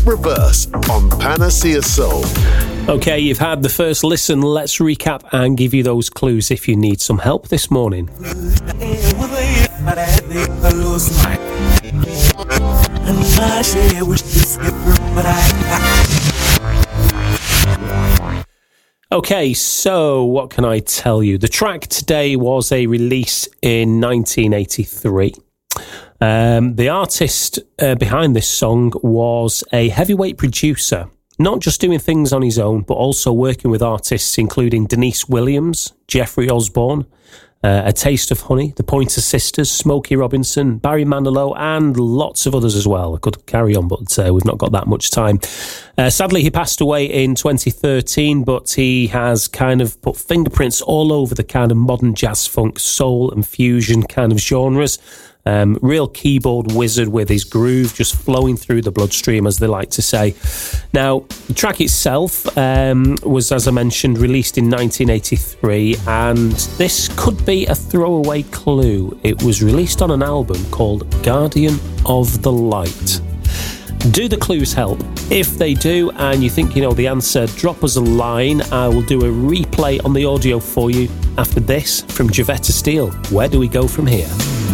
Reverse on Panacea Soul. Okay, you've had the first listen. Let's recap and give you those clues if you need some help this morning. Okay, so what can I tell you? The track today was a release in 1983. The artist behind this song was a heavyweight producer, not just doing things on his own, but also working with artists including Denise Williams, Jeffrey Osborne, A Taste of Honey, the Pointer Sisters, Smokey Robinson, Barry Manilow, and lots of others as well. I could carry on, but we've not got that much time. Sadly, he passed away in 2013, but he has kind of put fingerprints all over the kind of modern jazz, funk, soul, and fusion kind of genres. Real keyboard wizard with his groove just flowing through the bloodstream, as they like to say. Now, the track itself was, as I mentioned, released in 1983, and this could be a throwaway clue. It was released on an album called Guardian of the Light. Do the clues help? If they do, and you think you know the answer, drop us a line. I will do a replay on the audio for you after this from Jovetta Steele. Where do we go from here?